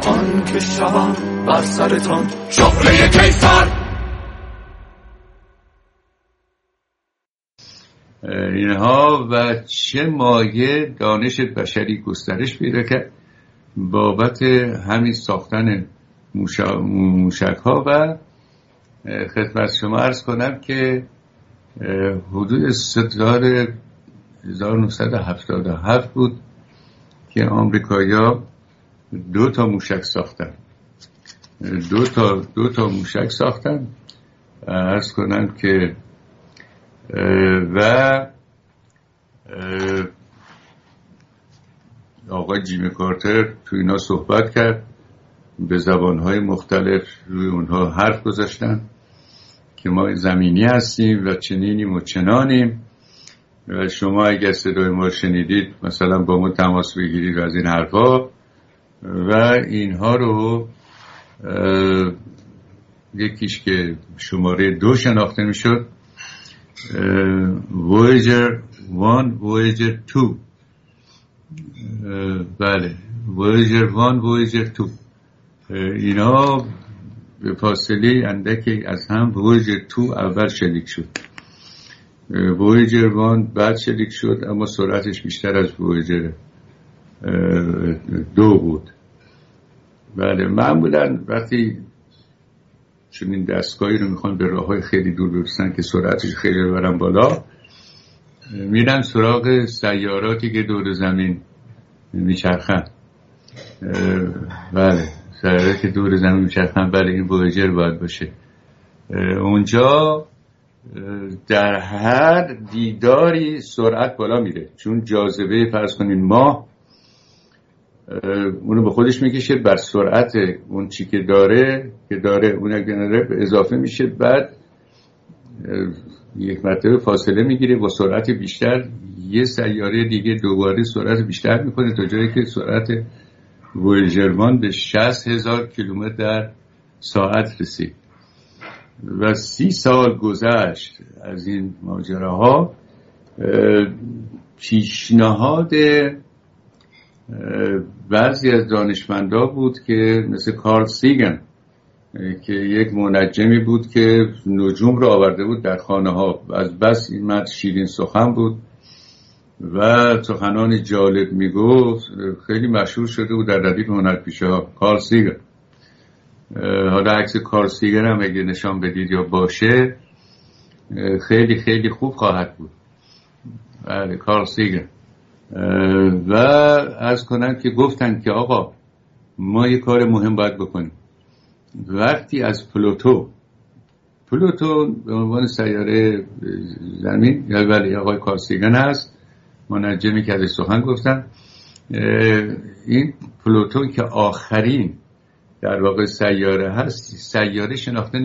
آن که شوم بر سرتان شهره کیفر. اینها و چه مایه دانش بشری گسترش پیدا کرد بابت همین ساختن موشک ها. و خدمت شما عرض کنم که حدود سال 1977 بود که آمریکایی‌ها 2 موشک ساختن. 2 موشک ساختن. عرض کنم که و آقای جیمی کارتر تو اینا صحبت کرد، به زبانهای مختلف روی اونها حرف گذاشتن که ما زمینی هستیم و چنینیم و چنانیم و شما اگر صدای ما شنیدید مثلا با ما تماس بگیرید و از این حرفا و اینها رو. یکیش که شماره 2 شناخته میشد، Voyager 1 Voyager 2. بله Voyager 1 Voyager 2 اینا به فاصله اندکی از هم Voyager 2 اول شلیک شد. Voyager 1 بعد شلیک شد اما سرعتش بیشتر از Voyager 2 بود. بله معمولا وقتی چون این دستگاهی رو میخوان به راههای خیلی دور برسن که سرعتش خیلی ببرن بالا، میرن سراغ سیاراتی که دور زمین میچرخن. بله سیاراتی که دور زمین میچرخن، بله این وویجر باید باشه. اونجا در هر دیداری سرعت بالا میره، چون جاذبه فرض کنین ماه اونو به خودش میکشه، بر سرعت اون چی که داره اون اگه به اضافه میشه، بعد یک مرتبه فاصله میگیره با سرعت بیشتر، یه سیاره دیگه دوباره سرعت بیشتر میکنه تا جایی که سرعت وویجر 1 به 60,000 کیلومتر در ساعت رسید. و 30 سال گذشت از این ماجراها. پیشنهاد بعضی از دانشمندا بود که مثل کارل سیگن که یک منجمی بود که نجوم رو آورده بود در خانه ها، از بس این مرد شیرین سخن بود و سخنان جالب میگفت، خیلی مشهور شده بود در ردیف هنرپیشه ها. کارل سیگن، حالا عکس کارل سیگن هم اگه نشان بدید یا باشه خیلی خیلی خوب خواهد بود. بله کارل سیگن. و عرض کنم که گفتن که آقا ما یه کار مهم باید بکنیم. وقتی از پلوتو به عنوان سیاره زمین، ولی آقای کارل سیگن هست منجمی که ازش سخن گفتن، این پلوتو که آخرین در واقع سیاره هست، سیاره شناخته